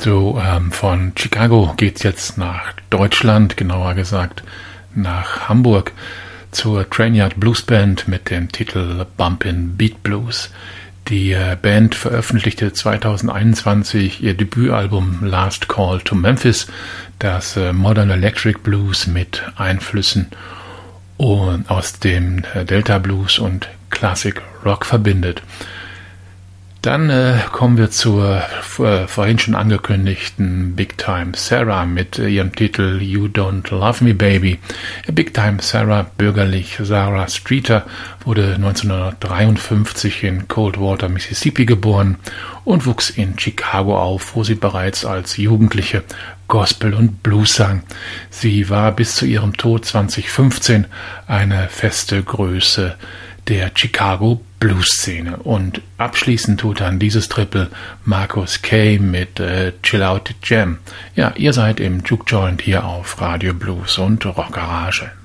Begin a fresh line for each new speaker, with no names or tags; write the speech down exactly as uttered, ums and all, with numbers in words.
So, ähm, von Chicago geht's jetzt nach Deutschland, genauer gesagt nach Hamburg, zur Trainyard Blues Band mit dem Titel Bumpin' Beat Blues. Die äh, Band veröffentlichte zweitausendeinundzwanzig ihr Debütalbum Last Call to Memphis, das äh, Modern Electric Blues mit Einflüssen und aus dem äh, Delta Blues und Classic Rock verbindet. Dann äh, kommen wir zur äh, vorhin schon angekündigten Big Time Sarah mit äh, ihrem Titel You Don't Love Me Baby. Big Time Sarah, bürgerlich Sarah Streeter, wurde neunzehnhundertdreiundfünfzig in Coldwater, Mississippi geboren und wuchs in Chicago auf, wo sie bereits als Jugendliche Gospel und Blues sang. Sie war bis zu ihrem Tod zweitausendfünfzehn eine feste Größe der Chicago Blues-Szene. Und abschließend tut dann dieses Triple Marcus Kay mit äh, Chill Out Jam. Ja, ihr seid im Juke Joint hier auf Radio Blues und Rock Garage.